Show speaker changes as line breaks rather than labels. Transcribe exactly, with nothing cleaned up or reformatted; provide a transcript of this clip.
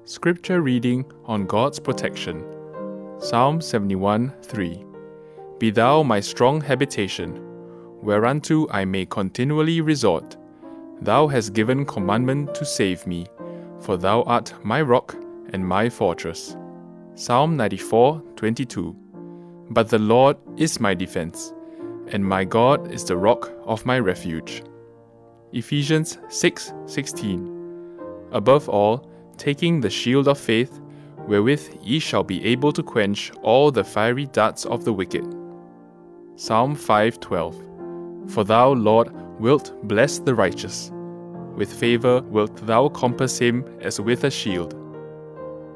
Scripture reading on God's protection. Psalm seventy-one three. Be thou my strong habitation, whereunto I may continually resort. Thou hast given commandment to save me, for thou art my rock and my fortress. Psalm ninety-four twenty-two. But the Lord is my defense, and my God is the rock of my refuge. Ephesians six sixteen. Above all, taking the shield of faith, wherewith ye shall be able to quench all the fiery darts of the wicked. Psalm five twelve. For thou, Lord, wilt bless the righteous. With favour wilt thou compass him as with a shield.